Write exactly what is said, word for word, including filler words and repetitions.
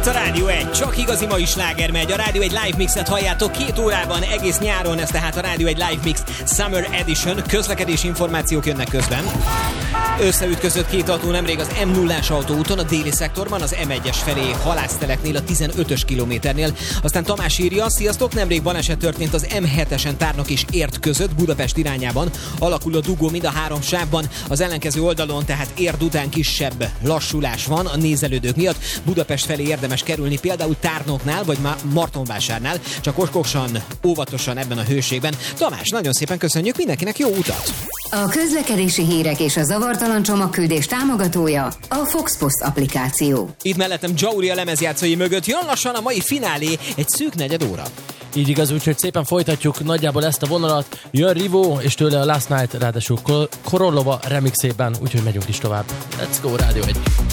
itt a Rádió egy, csak igazi mai sláger megy. A Rádió egy live mixet halljátok két órában, egész nyáron, ez tehát a Rádió egy live mix Summer Edition. Közlekedési információk jönnek közben. Összeütközött két autó nemrég az M nullás autóúton, a déli szektorban, az M egyes felé Halászteleknél, a tizenötös kilométernél. Aztán Tamás írja, sziasztok, nemrég baleset történt az M hetesen Tárnok és Érd között, Budapest irányában. Alakul a dugó mind a három sávban, az ellenkező oldalon tehát Érd után kisebb lassulás van a nézelődők miatt. Budapest felé érdemes kerülni, például Tárnoknál vagy Martonvásárnál, csak okosan, óvatosan ebben a hőségben. Tamás, nagyon szépen köszönjük, mindenkinek jó utat! A közlekedési hírek és a zavartalan csomagküldés támogatója a Fox Post applikáció. Itt mellettem Jauri a lemezjátszói mögött, jön lassan a mai finálé, egy szűk negyed óra. Így igaz, úgyhogy szépen folytatjuk nagyjából ezt a vonalat. Jön Rivó, és tőle a Last Night, ráadásul Korollova remixében, úgyhogy megyünk is tovább. Let's go, Rádió egy.